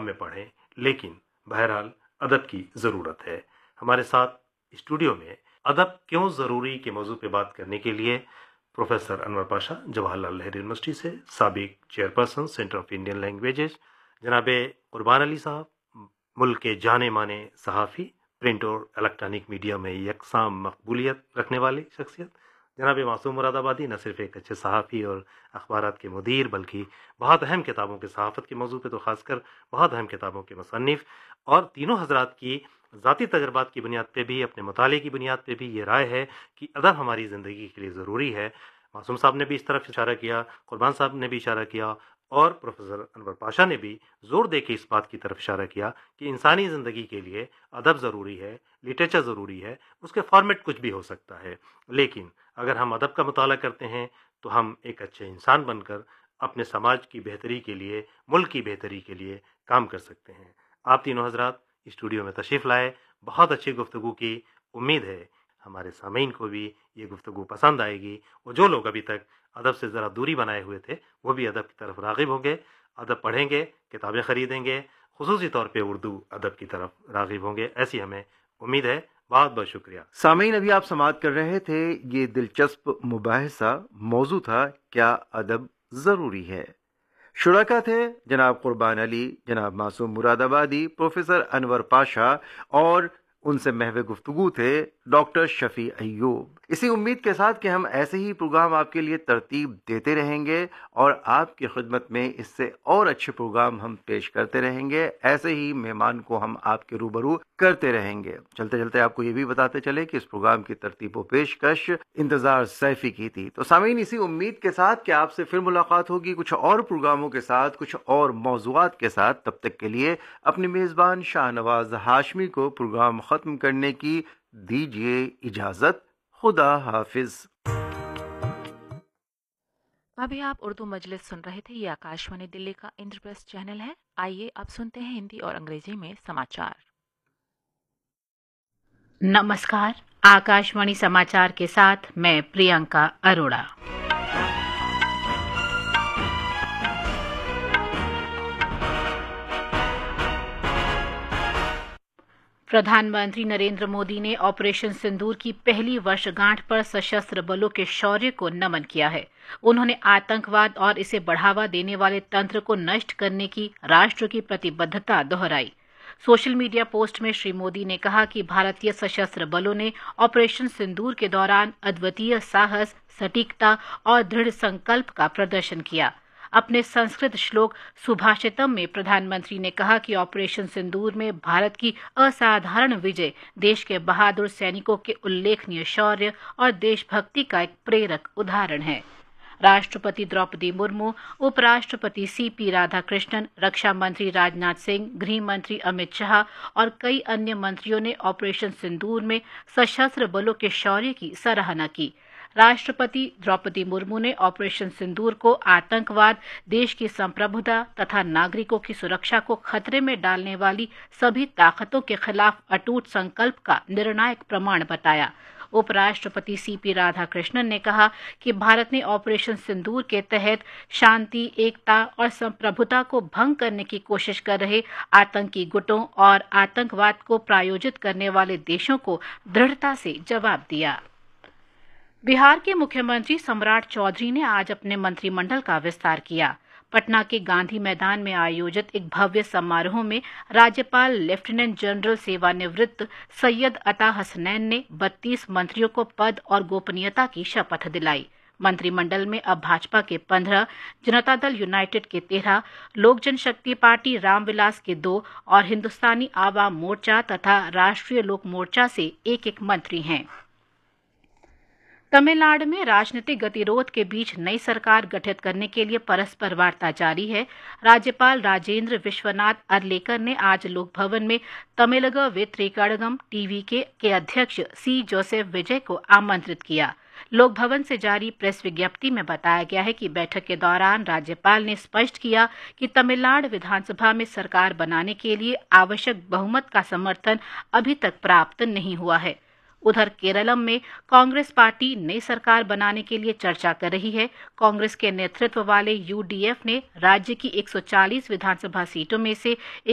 में पढ़ें, लेकिन बहरहाल अदब की ज़रूरत है। हमारे साथ स्टूडियो में अदब क्यों ज़रूरी के मौजू पे बात करने के लिए प्रोफेसर अनवर पाशा, जवाहरलाल नेहरू यूनिवर्सिटी से साबिक chairperson centre of Indian languages, जनाब कुर्बान अली साहब, मुल्क के जाने माने सहाफ़ी, प्रिंट और इलेक्ट्रॉनिक मीडिया में यकसां मकबूलियत रखने वाली शख्सियत जनाब मासूम मुरादाबादी, न सिर्फ एक अच्छे सहाफ़ी और अखबारात के मुदीर, बल्कि बहुत अहम किताबों के सहाफ़त के मौजू पे तो ख़ासकर बहुत अहम किताबों के मुसन्निफ़, और तीनों हजरात की ज़ाती तजर्बात की बुनियाद पे भी, अपने मुताले की बुनियाद पे भी ये राय है कि अदब हमारी ज़िंदगी के लिए ज़रूरी है। मासूम साहब ने भी इस तरफ इशारा किया, कुर्बान साहब ने भी इशारा किया, और प्रोफेसर अनवर पाशा ने भी जोर दे के इस बात की तरफ इशारा किया कि इंसानी ज़िंदगी के लिए अदब ज़रूरी है, लिटरेचर ज़रूरी है। उसके फॉर्मेट कुछ भी हो सकता है, लेकिन अगर हम अदब का मुताला करते हैं तो हम एक अच्छे इंसान बनकर अपने समाज की बेहतरी के लिए, मुल्क की बेहतरी के लिए काम कर सकते हैं। आप तीनों हजरात स्टूडियो में तशरीफ़ लाए, बहुत अच्छी गुफ्तगू की। उम्मीद है हमारे सामीन को भी ये गुफ्तगू पसंद आएगी, और जो लोग अभी तक अदब से ज़रा दूरी बनाए हुए थे वो भी अदब की तरफ राग़िब होंगे, अदब पढ़ेंगे, किताबें ख़रीदेंगे, ख़ुसूसी तौर पे उर्दू अदब की तरफ राग़िब होंगे, ऐसी हमें उम्मीद है। बहुत बहुत शुक्रिया। सामीन, अभी आप समाअत कर रहे थे, ये दिलचस्प मुबाहिसा मौजू था, क्या अदब ज़रूरी है। शुरका थे जनाब कुर्बान अली, जनाब मासूम मुरादाबादी, प्रोफेसर अनवर पाशा, और उनसे महवे गुफ्तगू थे डॉक्टर शफी अय्यूब। इसी उम्मीद के साथ कि हम ऐसे ही प्रोग्राम आपके लिए तरतीब देते रहेंगे और आपकी खिदमत में इससे और अच्छे प्रोग्राम हम पेश करते रहेंगे, ऐसे ही मेहमान को हम आपके रूबरू करते रहेंगे। चलते चलते आपको ये भी बताते चले कि इस प्रोग्राम की तरतीब व पेशकश इंतजार सैफी की थी। तो सामीन, इसी उम्मीद के साथ कि आपसे फिर मुलाकात होगी कुछ और प्रोग्रामों के साथ, कुछ और मौज़ूआत के साथ, तब तक के लिए अपनी मेज़बान शाहनवाज हाशमी को प्रोग्राम ख़त्म करने की दीजिए इजाज़त। खुदा हाफिज। अभी आप उर्दू मजलिस सुन रहे थे। ये आकाशवाणी दिल्ली का इंद्रप्रस्थ चैनल है। आइए अब सुनते हैं हिंदी और अंग्रेजी में समाचार। नमस्कार, आकाशवाणी समाचार के साथ मैं प्रियंका अरोड़ा। प्रधानमंत्री नरेंद्र मोदी ने ऑपरेशन सिंदूर की पहली वर्षगांठ पर सशस्त्र बलों के शौर्य को नमन किया है। उन्होंने आतंकवाद और इसे बढ़ावा देने वाले तंत्र को नष्ट करने की राष्ट्र की प्रतिबद्धता दोहराई। सोशल मीडिया पोस्ट में श्री मोदी ने कहा कि भारतीय सशस्त्र बलों ने ऑपरेशन सिंदूर के दौरान अद्वितीय साहस, सटीकता और दृढ़ संकल्प का प्रदर्शन किया। अपने संस्कृत श्लोक सुभाषितम में प्रधानमंत्री ने कहा कि ऑपरेशन सिंदूर में भारत की असाधारण विजय देश के बहादुर सैनिकों के उल्लेखनीय शौर्य और देशभक्ति का एक प्रेरक उदाहरण है। राष्ट्रपति द्रौपदी मुर्मू, उपराष्ट्रपति सीपी राधाकृष्णन, रक्षा मंत्री राजनाथ सिंह, गृह मंत्री अमित शाह और कई अन्य मंत्रियों ने ऑपरेशन सिंदूर में सशस्त्र बलों के शौर्य की सराहना की। राष्ट्रपति द्रौपदी मुर्मू ने ऑपरेशन सिंदूर को आतंकवाद, देश की संप्रभुता तथा नागरिकों की सुरक्षा को खतरे में डालने वाली सभी ताकतों के खिलाफ अटूट संकल्प का निर्णायक प्रमाण बताया। उपराष्ट्रपति सीपी राधाकृष्णन ने कहा कि भारत ने ऑपरेशन सिंदूर के तहत शांति, एकता और संप्रभुता को भंग करने की कोशिश कर रहे आतंकी गुटों और आतंकवाद को प्रायोजित करने वाले देशों को दृढ़ता से जवाब दिया। बिहार के मुख्यमंत्री सम्राट चौधरी ने आज अपने मंत्रिमंडल का विस्तार किया। पटना के गांधी मैदान में आयोजित एक भव्य समारोह में राज्यपाल लेफ्टिनेंट जनरल सेवानिवृत्त सैयद अता हसनैन ने 32 मंत्रियों को पद और गोपनीयता की शपथ दिलाई। मंत्रिमंडल में अब भाजपा के 15, जनता दल यूनाइटेड के 13, लोक जनशक्ति पार्टी रामविलास के 2 और हिंदुस्तानी आवाम मोर्चा तथा राष्ट्रीय लोक मोर्चा से एक मंत्री हैं। तमिलनाडु में राजनीतिक गतिरोध के बीच नई सरकार गठित करने के लिए परस्पर वार्ता जारी है। राज्यपाल राजेंद्र विश्वनाथ अर्लेकर ने आज लोक भवन में तमिलग वेत्रिकड़गम टीवीके के अध्यक्ष सी जोसेफ विजय को आमंत्रित किया। लोक भवन से जारी प्रेस विज्ञप्ति में बताया गया है कि बैठक के दौरान राज्यपाल ने स्पष्ट किया कि तमिलनाडु विधानसभा में सरकार बनाने के लिए आवश्यक बहुमत का समर्थन अभी तक प्राप्त नहीं हुआ है। उधर केरलम में कांग्रेस पार्टी नई सरकार बनाने के लिए चर्चा कर रही है। कांग्रेस के नेतृत्व वाले यूडीएफ ने राज्य की 140 विधानसभा सीटों में से